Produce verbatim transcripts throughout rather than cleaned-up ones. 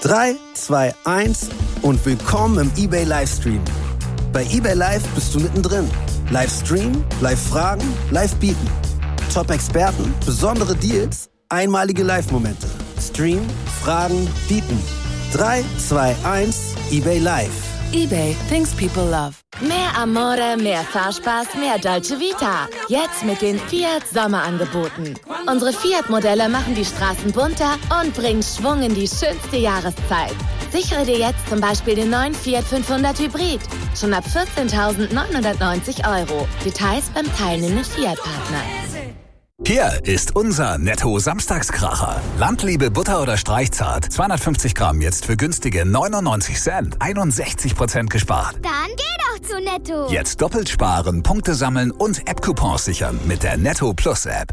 drei, zwei, eins und willkommen im eBay Livestream. Bei eBay Live bist du mittendrin. Livestream, Live-Fragen, Live-Bieten. Top-Experten, besondere Deals, einmalige Live-Momente. Stream, Fragen, Bieten. drei, zwei, eins, eBay Live. eBay, things people love. Mehr Amore, mehr Fahrspaß, mehr Dolce Vita. Jetzt mit den Fiat Sommerangeboten. Unsere Fiat-Modelle machen die Straßen bunter und bringen Schwung in die schönste Jahreszeit. Sichere dir jetzt zum Beispiel den neuen Fiat fünfhundert Hybrid. Schon ab vierzehntausendneunhundertneunzig Euro. Details beim teilnehmenden Fiat-Partner. Hier ist unser Netto-Samstagskracher. Landliebe Butter oder Streichzart. zweihundertfünfzig Gramm jetzt für günstige neunundneunzig Cent. einundsechzig Prozent gespart. Dann geh doch zu Netto. Jetzt doppelt sparen, Punkte sammeln und App-Coupons sichern mit der Netto Plus App.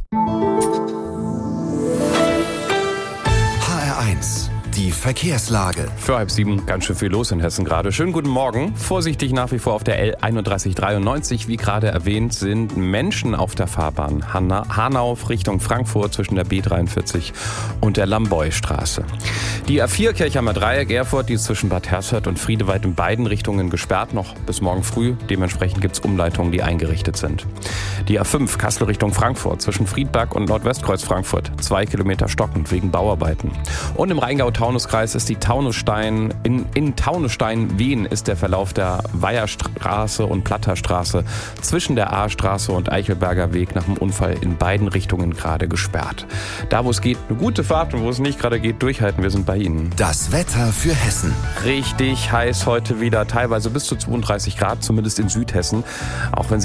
H R eins. Die Verkehrslage. Für halb sieben ganz schön viel los in Hessen gerade. Schönen guten Morgen. Vorsichtig nach wie vor auf der L einunddreißig dreiundneunzig. Wie gerade erwähnt, sind Menschen auf der Fahrbahn Hanna- Hanau Richtung Frankfurt zwischen der B dreiundvierzig und der Lamboy-Straße. Die A vier Kirchheimer Dreieck Erfurt, die ist zwischen Bad Hersfeld und Friedewald in beiden Richtungen gesperrt, noch bis morgen früh. Dementsprechend gibt es Umleitungen, die eingerichtet sind. Die A fünf Kassel Richtung Frankfurt zwischen Friedberg und Nordwestkreuz Frankfurt. Zwei Kilometer stockend wegen Bauarbeiten. Und im Rheingau-Taunus-Kreis ist die Taunusstein, in, in Taunusstein-Wien ist der Verlauf der Weiherstraße und Platterstraße zwischen der A-Straße und Eichelberger Weg nach dem Unfall in beiden Richtungen gerade gesperrt. Da, wo es geht, eine gute Fahrt und wo es nicht gerade geht, durchhalten. Wir sind bei Ihnen. Das Wetter für Hessen. Richtig heiß heute wieder, teilweise bis zu zweiunddreißig Grad, zumindest in Südhessen. Auch wenn